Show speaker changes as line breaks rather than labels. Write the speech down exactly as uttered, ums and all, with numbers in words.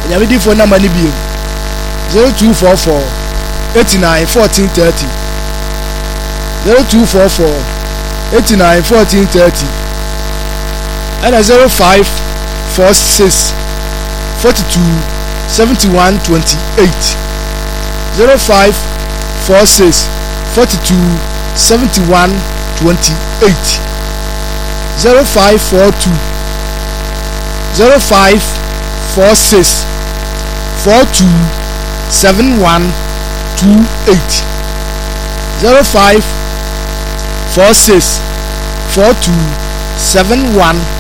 Yamidi for number Nibium zero two four four eighty nine fourteen thirty zero two four four eighty nine fourteen thirty and a zero five four six forty two seventy one twenty eight zero five four six forty two seventy one twenty eight zero five four two zero five four six four two seven one two eight zero five four six four two seven one